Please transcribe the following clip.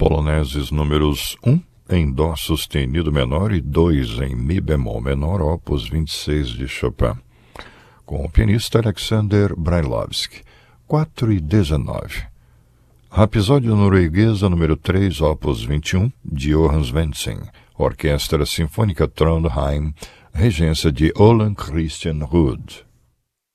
poloneses números 1 em Dó sustenido menor e 2 em Mi bemol menor, opus 26 de Chopin, com o pianista Alexander Brailovsky, 4:19. Rapsódia norueguesa número 3, opus 21, de Johann Svensson, Orquestra Sinfônica Trondheim, regência de Olan Christian Rud.